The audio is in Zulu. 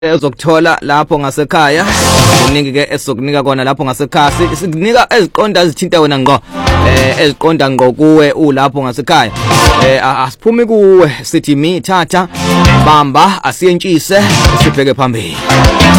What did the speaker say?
ezokuthola lapho ngasekhaya uningi ke esizokunika kona lapho ngasekhaya sikunika eziqonda ezithinta wena ngqo eziqonda ngqo kuwe ulapho ngasekhaya asiphumi kuwe sithi mi thatha bamba asiyentshise sibheke phambili.